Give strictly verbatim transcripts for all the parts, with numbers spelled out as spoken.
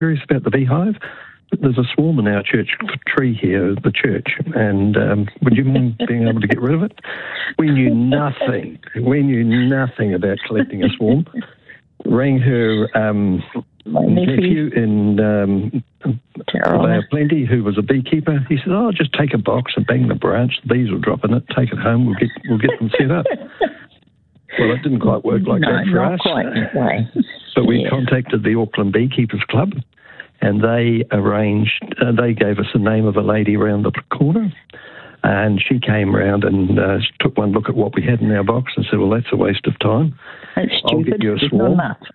curious about the beehive? There's a swarm in our church tree here, the church, and um, would you mind being able to get rid of it? We knew nothing. We knew nothing about collecting a swarm. Rang her um, nephew in um, Bay of Plenty, who was a beekeeper. He said, "Oh, just take a box and bang the branch. The bees will drop in it. Take it home. We'll get we'll get them set up." Well, it didn't quite work like no, that for not us. Quite that way. But we yeah. contacted the Auckland Beekeepers Club, and they arranged. Uh, they gave us the name of a lady around the corner. And she came round and uh, took one look at what we had in our box and said, "Well, that's a waste of time. That's stupid. I'll get you a swarm.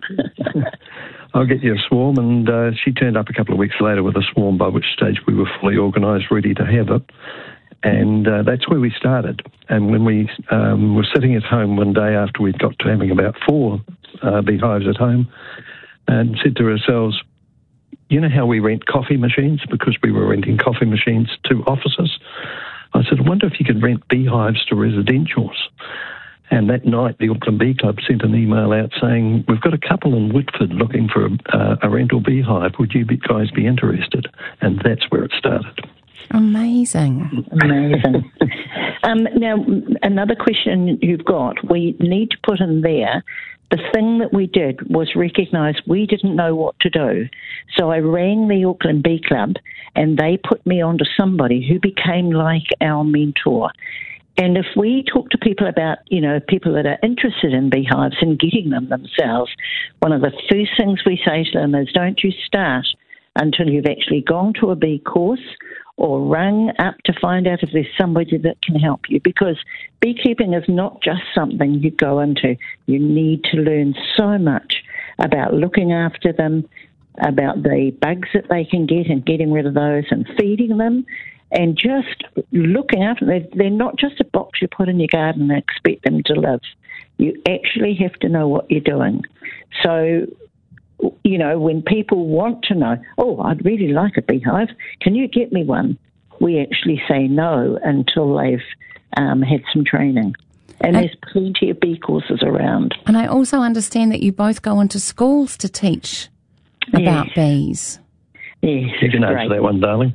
I'll get you a swarm." And uh, she turned up a couple of weeks later with a swarm, by which stage we were fully organised, ready to have it. And uh, that's where we started. And when we um, were sitting at home one day after we'd got to having about four uh, beehives at home, and said to ourselves, you know how we rent coffee machines? Because we were renting coffee machines to offices. I said, I wonder if you could rent beehives to residentials. And that night, the Auckland Bee Club sent an email out saying, we've got a couple in Whitford looking for a, uh, a rental beehive. Would you be, guys be interested? And that's where it started. Amazing. Amazing. um, now, another question you've got, we need to put in there, the thing that we did was recognise we didn't know what to do. So I rang the Auckland Bee Club and they put me onto somebody who became like our mentor. And if we talk to people about, you know, people that are interested in beehives and getting them themselves, one of the first things we say to them is don't you start until you've actually gone to a bee course or rung up to find out if there's somebody that can help you, because beekeeping is not just something you go into. You need to learn so much about looking after them, about the bugs that they can get and getting rid of those and feeding them, and just looking after them. They're, they're not just a box you put in your garden and expect them to live. You actually have to know what you're doing. So, you know, when people want to know, oh, I'd really like a beehive, can you get me one? We actually say no until they've um, had some training. And, and there's plenty of bee courses around. And I also understand that you both go into schools to teach about yes. bees. Yes, you can great. answer that one, darling.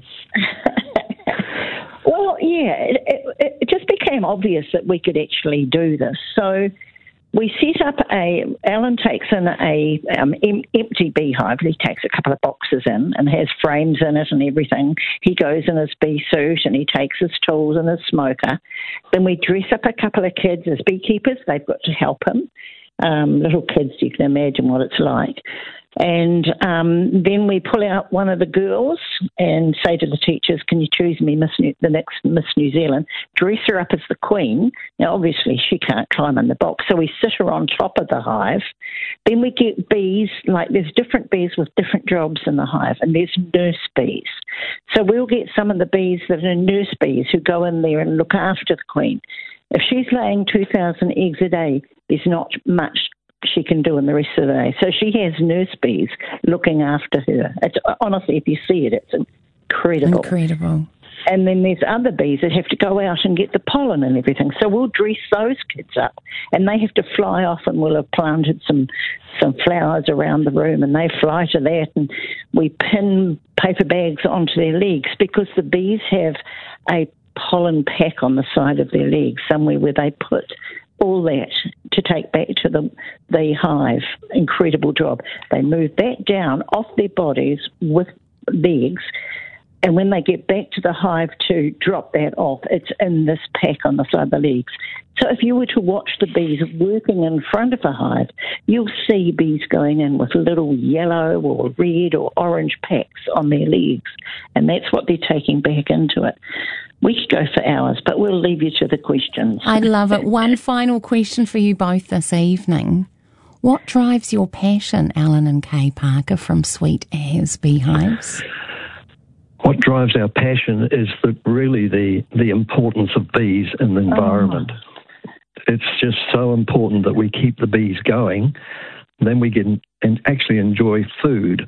Well, yeah, it, it, it just became obvious that we could actually do this. So we set up a, Alan takes in a um, em, empty beehive. He takes a couple of boxes in and has frames in it and everything. He goes in his bee suit and he takes his tools and his smoker. Then we dress up a couple of kids as beekeepers. They've got to help him. Um, little kids, you can imagine what it's like. And um, then we pull out one of the girls and say to the teachers, can you choose me Miss New- the next Miss New Zealand? Dress her up as the queen. Now, obviously, she can't climb in the box, so we sit her on top of the hive. Then we get bees, like there's different bees with different jobs in the hive, and there's nurse bees. So we'll get some of the bees that are nurse bees who go in there and look after the queen. If she's laying two thousand eggs a day, there's not much she can do in the rest of the day. So she has nurse bees looking after her. It's, honestly, if you see it, it's incredible. Incredible. And then there's other bees that have to go out and get the pollen and everything. So we'll dress those kids up, and they have to fly off, and we'll have planted some some flowers around the room, and they fly to that, and we pin paper bags onto their legs because the bees have a pollen pack on the side of their legs, somewhere where they put all that to take back to the, the hive. Incredible job. They move back down off their bodies with legs, and when they get back to the hive to drop that off, it's in this pack on the side of the legs. So if you were to watch the bees working in front of a hive, you'll see bees going in with little yellow or red or orange packs on their legs, and that's what they're taking back into it. We could go for hours, but we'll leave you to the questions. I love it. One final question for you both this evening. What drives your passion, Alan and Kay Parker from Sweet As Beehives? What drives our passion is the, really the, the importance of bees in the environment. Oh. It's just so important that we keep the bees going. Then we get and actually enjoy food.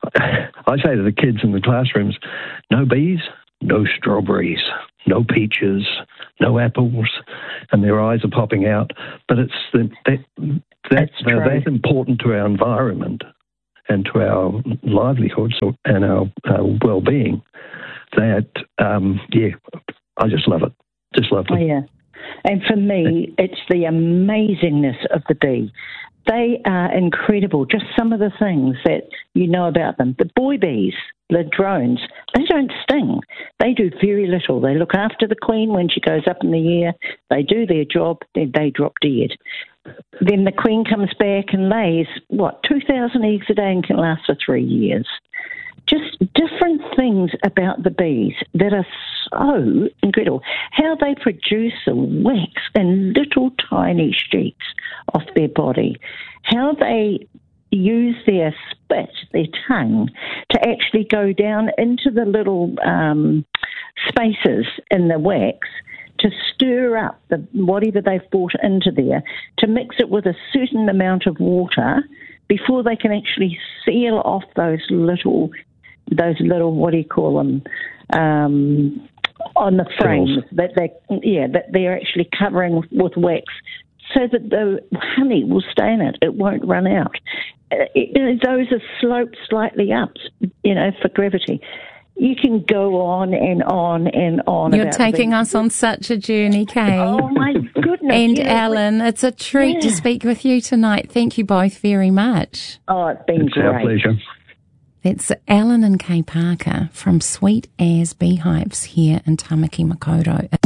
I say to the kids in the classrooms, no bees, no strawberries, no peaches, no apples, and their eyes are popping out. But it's the, that, that, That's they're that important to our environment. and to our livelihoods and our, our well-being, that, um, yeah, I just love it. Just love it. Oh, yeah. And for me, it's the amazingness of the bee. They are incredible. Just some of the things that you know about them. The boy bees, the drones, they don't sting. They do very little. They look after the queen when she goes up in the air. They do their job, then they drop dead. Then the queen comes back and lays, what, two thousand eggs a day and can last for three years. Just different things about the bees that are so incredible. How they produce the wax in little tiny streaks off their body. How they use their spit, their tongue, to actually go down into the little um, spaces in the wax to stir up the whatever they've brought into there, to mix it with a certain amount of water before they can actually seal off those little those little, what do you call them, um, on the frames that they, yeah, that they're actually covering with wax, so that the honey will stay in it. It won't run out. Uh, it, those are sloped slightly up, you know, for gravity. You can go on and on and on. You're about taking these. us on such a journey, Kay. Oh, my goodness. And yeah, Alan, it's a treat yeah. to speak with you tonight. Thank you both very much. Oh, it's been it's great. It's our pleasure. That's Alan and Kay Parker from Sweet As Beehives here in Tamaki Makaurau.